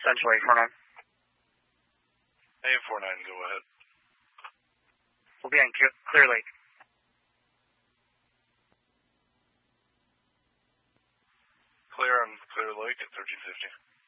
Central 849. 849, go ahead. We'll be on Clear Lake. Clear on Clear Lake at 1350.